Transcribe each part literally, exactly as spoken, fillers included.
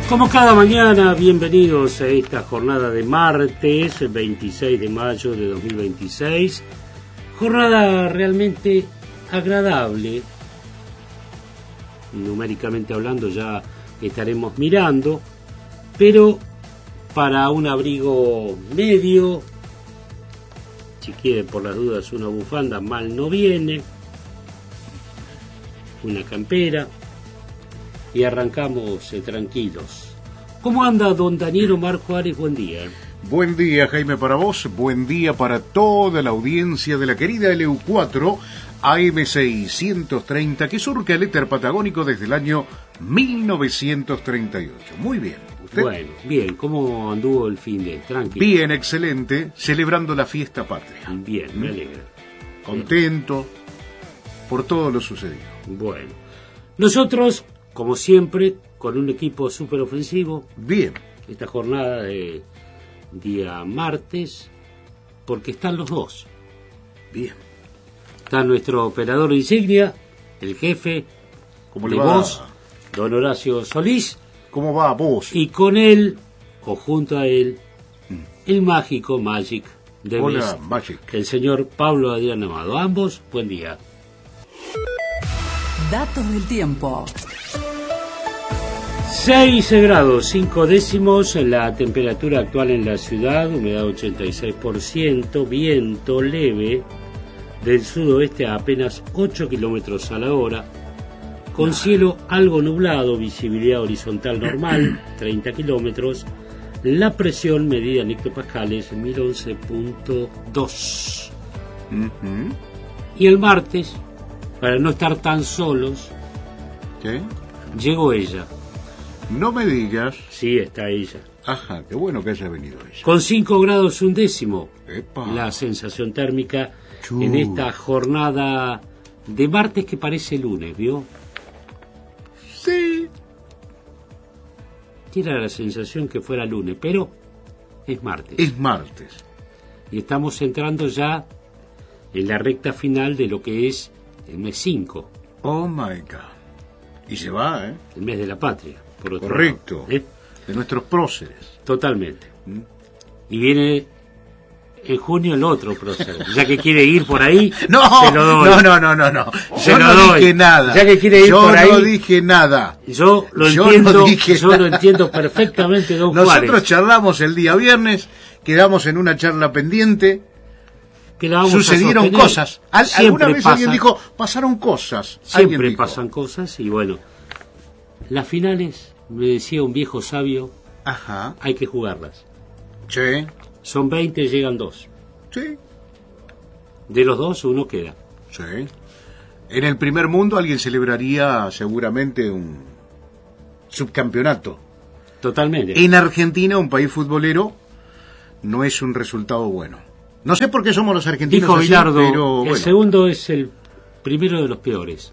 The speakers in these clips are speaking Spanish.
Como cada mañana, bienvenidos a esta jornada de martes, veintiséis de mayo de dos mil veintiséis. Jornada realmente agradable. Numéricamente hablando ya estaremos mirando, pero para un abrigo medio, si quieren por las dudas una bufanda, mal no viene, una campera. Y arrancamos eh, tranquilos. ¿Cómo anda don Daniel Marco Ares? Buen día. Buen día, Jaime, para vos. Buen día para toda la audiencia de la querida L U cuatro A M seiscientos treinta, que surca el éter patagónico desde el año mil novecientos treinta y ocho. Muy bien. ¿Usted? Bueno, bien. ¿Cómo anduvo el fin de? Tranquilo. Bien, excelente. Celebrando la fiesta patria. Bien, me alegra. Contento por todo lo sucedido. Bueno. Nosotros, como siempre, con un equipo súper ofensivo. Bien. Esta jornada de día martes, porque están los dos. Bien. Está nuestro operador insignia, el jefe ¿Cómo de le va? voz, don Horacio Solís. ¿Cómo va vos? Y con él, o junto a él, el mágico Magic de Hola, Best, Magic. el señor Pablo Adrián Amado. Ambos, buen día. Datos del tiempo. seis grados, cinco décimos, la temperatura actual en la ciudad, humedad ochenta y seis por ciento, viento leve del sudoeste a apenas ocho kilómetros a la hora, con cielo algo nublado, visibilidad horizontal normal, treinta kilómetros, la presión medida en hectopascales, mil once punto dos. Uh-huh. Y el martes, para no estar tan solos, ¿Qué? llegó ella. No me digas. Sí, está ella. Ajá, qué bueno que haya venido ella. Con cinco grados un décimo, Epa. la sensación térmica Chu. en esta jornada de martes que parece lunes, ¿vio? Sí. Tiene la sensación que fuera lunes, pero es martes. Es martes. Y estamos entrando ya en la recta final de lo que es el mes cinco. Oh my God. Y se va, ¿eh? El mes de la patria, por otro Correcto. lado, ¿eh? De nuestros próceres. Totalmente. ¿Mm? Y viene en junio el otro prócer. Ya que quiere ir por ahí, No, se lo doy. no, no, no, no, no. Se Yo lo no doy. dije nada. Ya que quiere ir Yo por ahí. no dije nada. Yo lo Yo entiendo, no dije yo nada. lo entiendo perfectamente, don Nosotros Juárez. charlamos el día viernes, quedamos en una charla pendiente, Que la vamos sucedieron a sostener. cosas. Al- Siempre alguna vez pasa, alguien dijo, pasaron cosas. Alguien siempre dijo. pasan cosas y bueno, las finales, me decía un viejo sabio, Ajá. hay que jugarlas. Sí. Son veinte, llegan dos. Sí. De los dos, uno queda. Sí. En el primer mundo alguien celebraría seguramente un subcampeonato. Totalmente. En Argentina, un país futbolero, no es un resultado bueno. No sé por qué somos los argentinos Dijo así, Bilardo, pero el bueno. segundo es el primero de los peores.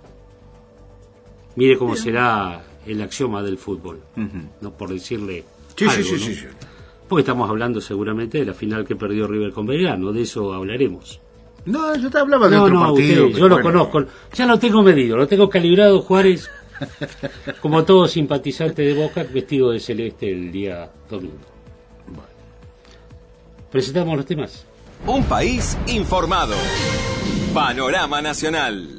Mire cómo será el axioma del fútbol. Ujú. No por decirle Sí, algo, sí, sí, ¿no? sí, sí. Porque estamos hablando seguramente de la final que perdió River con Belgrano, de eso hablaremos. No, yo te hablaba de No, otro no, partido. usted, que, yo lo bueno, conozco, ya lo tengo medido, lo tengo calibrado, Juárez, como todo simpatizante de Boca, vestido de celeste el día domingo. Bueno. Presentamos los temas. Un país informado. Panorama Nacional.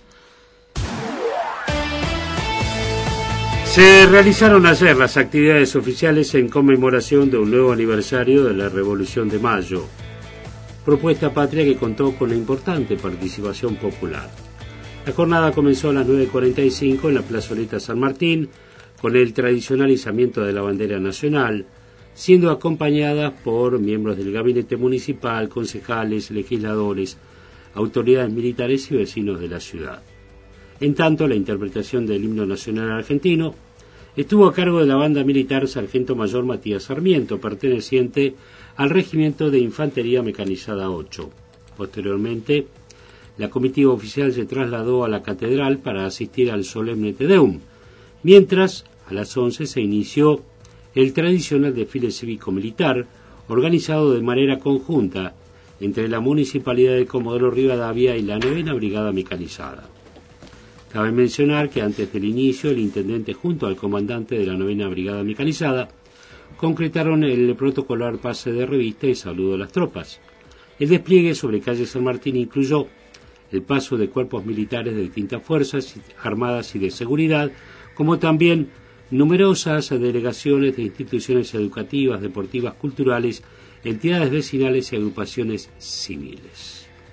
Se realizaron ayer las actividades oficiales en conmemoración de un nuevo aniversario de la Revolución de Mayo, propuesta patria que contó con una importante participación popular. La jornada comenzó a las nueve cuarenta y cinco en la plazoleta San Martín, con el tradicional izamiento de la bandera nacional, siendo acompañada por miembros del gabinete municipal, concejales, legisladores, autoridades militares y vecinos de la ciudad. En tanto, la interpretación del himno nacional argentino estuvo a cargo de la banda militar Sargento Mayor Matías Sarmiento, perteneciente al Regimiento de Infantería Mecanizada ocho. Posteriormente, la comitiva oficial se trasladó a la catedral para asistir al solemne Te Deum, mientras a las once se inició el tradicional desfile cívico-militar, organizado de manera conjunta entre la Municipalidad de Comodoro Rivadavia y la novena Brigada Mecanizada. Cabe mencionar que antes del inicio, el intendente junto al comandante de la novena Brigada Mecanizada concretaron el protocolar pase de revista y saludo a las tropas. El despliegue sobre calle San Martín incluyó el paso de cuerpos militares de distintas fuerzas armadas y de seguridad, como también numerosas delegaciones de instituciones educativas, deportivas, culturales, entidades vecinales y agrupaciones civiles.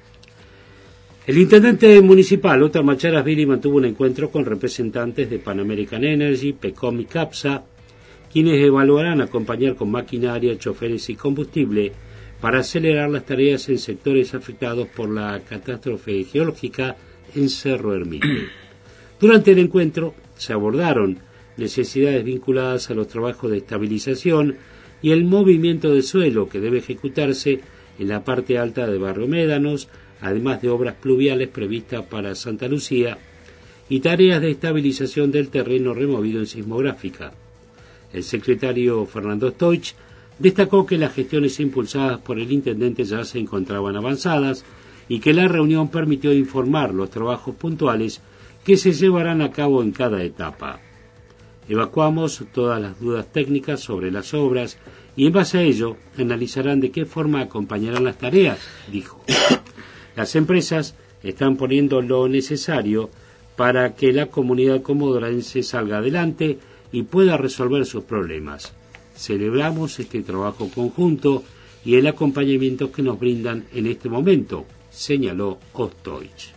El intendente municipal, Óscar Macharas Vili, mantuvo un encuentro con representantes de Pan American Energy, PECOM y CAPSA, quienes evaluarán acompañar con maquinaria, choferes y combustible para acelerar las tareas en sectores afectados por la catástrofe geológica en Cerro Ermite. Durante el encuentro se abordaron necesidades vinculadas a los trabajos de estabilización y el movimiento de suelo que debe ejecutarse en la parte alta de Barrio Médanos, además de obras pluviales previstas para Santa Lucía y tareas de estabilización del terreno removido en sismográfica. El secretario Fernando Stoich destacó que las gestiones impulsadas por el intendente ya se encontraban avanzadas y que la reunión permitió informar los trabajos puntuales que se llevarán a cabo en cada etapa. Evacuamos todas las dudas técnicas sobre las obras y en base a ello analizarán de qué forma acompañarán las tareas, dijo. Las empresas están poniendo lo necesario para que la comunidad comodorense salga adelante y pueda resolver sus problemas. Celebramos este trabajo conjunto y el acompañamiento que nos brindan en este momento, señaló Ostoich.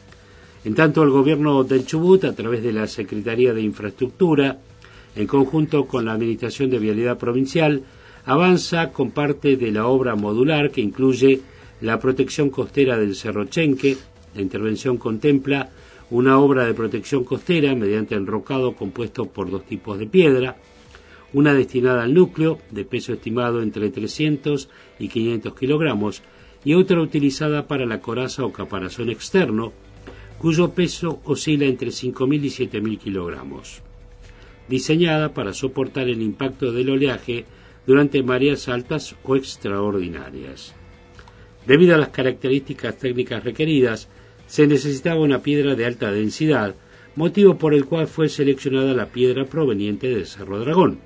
En tanto, el gobierno del Chubut, a través de la Secretaría de Infraestructura, en conjunto con la Administración de Vialidad Provincial, avanza con parte de la obra modular que incluye la protección costera del Cerro Chenque. La intervención contempla una obra de protección costera mediante enrocado compuesto por dos tipos de piedra, una destinada al núcleo, de peso estimado entre trescientos y quinientos kilogramos, y otra utilizada para la coraza o caparazón externo, cuyo peso oscila entre cinco mil y siete mil kilogramos. Diseñada para soportar el impacto del oleaje durante mareas altas o extraordinarias. Debido a las características técnicas requeridas, se necesitaba una piedra de alta densidad, motivo por el cual fue seleccionada la piedra proveniente de Cerro Dragón.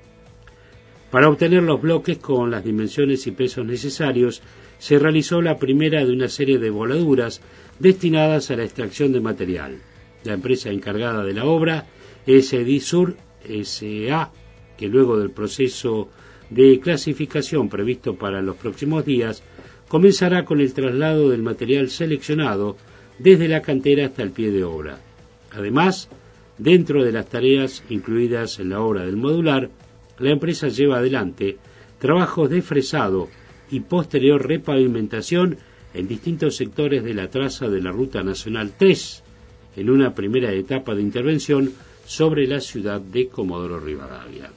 Para obtener los bloques con las dimensiones y pesos necesarios, se realizó la primera de una serie de voladuras destinadas a la extracción de material. La empresa encargada de la obra es Edisur S A, que luego del proceso de clasificación previsto para los próximos días, comenzará con el traslado del material seleccionado desde la cantera hasta el pie de obra. Además, dentro de las tareas incluidas en la obra del modular, la empresa lleva adelante trabajos de fresado y posterior repavimentación en distintos sectores de la traza de la Ruta Nacional tres, en una primera etapa de intervención sobre la ciudad de Comodoro Rivadavia.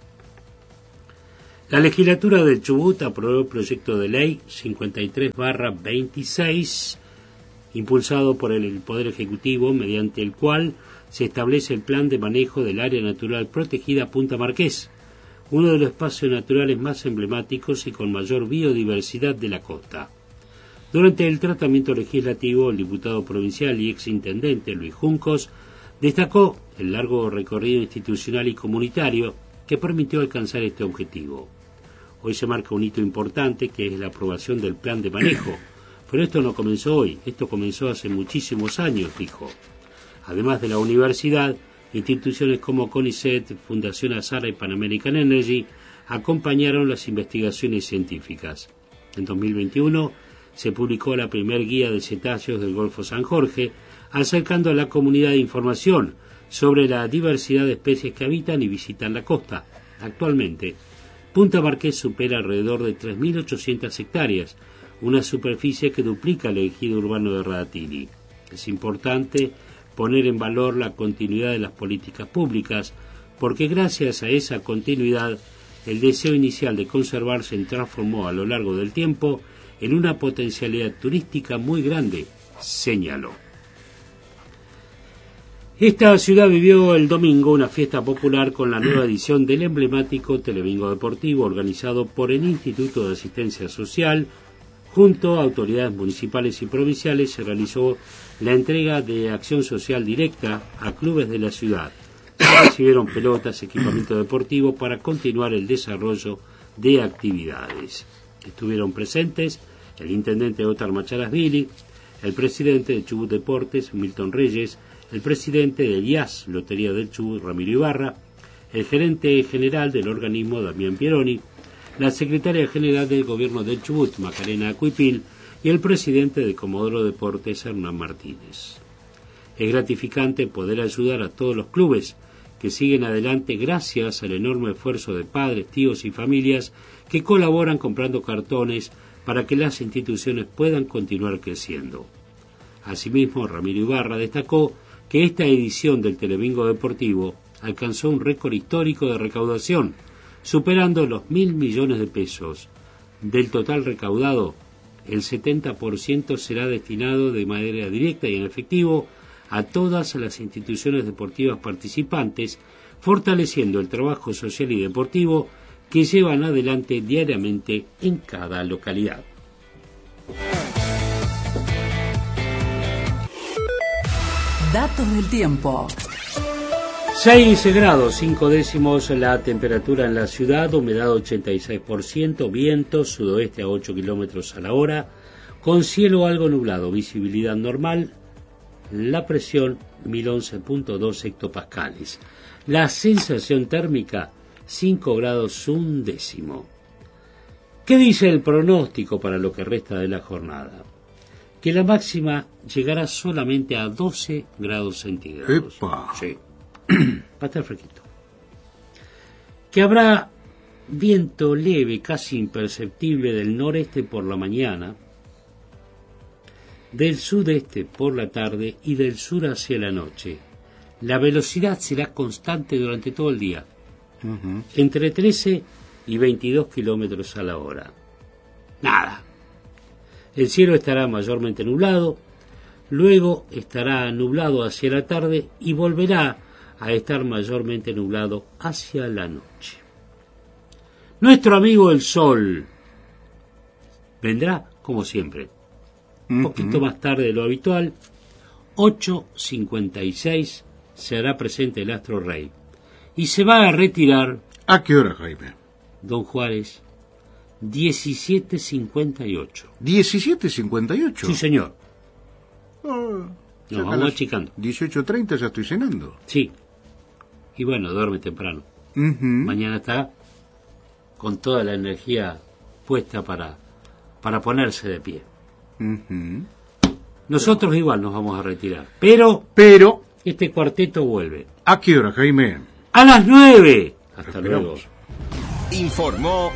La legislatura del Chubut aprobó el proyecto de ley cincuenta y tres barra veintiséis, impulsado por el Poder Ejecutivo, mediante el cual se establece el plan de manejo del área natural protegida Punta Marqués, uno de los espacios naturales más emblemáticos y con mayor biodiversidad de la costa. Durante el tratamiento legislativo, el diputado provincial y exintendente Luis Juncos destacó el largo recorrido institucional y comunitario que permitió alcanzar este objetivo. Hoy se marca un hito importante, que es la aprobación del plan de manejo, pero esto no comenzó hoy, esto comenzó hace muchísimos años, dijo. Además de la universidad, instituciones como CONICET, Fundación Azara y Pan American Energy acompañaron las investigaciones científicas. En dos mil veintiuno se publicó la primer guía de cetáceos del Golfo San Jorge, acercando a la comunidad de información sobre la diversidad de especies que habitan y visitan la costa. Actualmente, Punta Marqués supera alrededor de tres mil ochocientas hectáreas, una superficie que duplica el ejido urbano de Radatili. Es importante poner en valor la continuidad de las políticas públicas, porque gracias a esa continuidad, el deseo inicial de conservar se transformó a lo largo del tiempo en una potencialidad turística muy grande, señaló. Esta ciudad vivió el domingo una fiesta popular con la nueva edición del emblemático Telebingo Deportivo organizado por el Instituto de Asistencia Social, Junto a autoridades municipales y provinciales se realizó la entrega de acción social directa a clubes de la ciudad. Se recibieron pelotas, equipamiento deportivo para continuar el desarrollo de actividades. Estuvieron presentes el intendente Óscar Macharasvili, el presidente de Chubut Deportes, Milton Reyes, el presidente del I A S, Lotería del Chubut, Ramiro Ibarra, el gerente general del organismo, Damián Pieroni, la secretaria general del gobierno del Chubut, Macarena Acuipil, y el presidente de Comodoro Deportes, Hernán Martínez. Es gratificante poder ayudar a todos los clubes que siguen adelante gracias al enorme esfuerzo de padres, tíos y familias que colaboran comprando cartones para que las instituciones puedan continuar creciendo. Asimismo, Ramiro Ibarra destacó que esta edición del Telebingo Deportivo alcanzó un récord histórico de recaudación, superando los mil millones de pesos. Del total recaudado, el setenta por ciento será destinado de manera directa y en efectivo a todas las instituciones deportivas participantes, fortaleciendo el trabajo social y deportivo que llevan adelante diariamente en cada localidad. Datos del tiempo. seis grados, cinco décimos la temperatura en la ciudad, humedad ochenta y seis por ciento, viento sudoeste a ocho kilómetros a la hora, con cielo algo nublado, visibilidad normal, la presión mil once punto dos hectopascales. La sensación térmica cinco grados un décimo. ¿Qué dice el pronóstico para lo que resta de la jornada? Que la máxima llegará solamente a doce grados centígrados. ¡Epa! Sí. Va a estar fresquito. Que habrá viento leve, casi imperceptible del noreste por la mañana, del sudeste por la tarde y del sur hacia la noche. La velocidad será constante durante todo el día, uh-huh. entre trece y veintidós kilómetros a la hora. Nada. El cielo estará mayormente nublado, luego estará nublado hacia la tarde y volverá a estar mayormente nublado hacia la noche. Nuestro amigo el sol vendrá como siempre, un uh-huh. poquito más tarde de lo habitual. Ocho cincuenta y seis se hará presente el astro rey y se va a retirar. ¿A qué hora, Jaime? Don Juárez, diecisiete cincuenta y ocho. ¿diecisiete cincuenta y ocho? Sí, señor. Oh, Nos vamos achicando. dieciocho treinta ya estoy cenando. Sí. Y bueno, duerme temprano. Uh-huh. Mañana está con toda la energía puesta para, para ponerse de pie. Uh-huh. Nosotros pero, igual nos vamos a retirar. Pero, pero este cuarteto vuelve. ¿A qué hora, Jaime? A las nueve. Hasta Esperamos. luego. Informó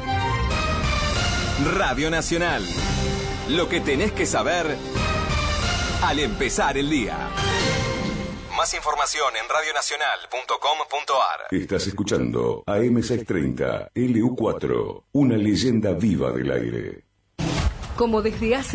Radio Nacional. Lo que tenés que saber al empezar el día. Más información en radio nacional punto com punto a r. Estás escuchando A M seiscientos treinta L U cuatro, una leyenda viva del aire. Como desde hace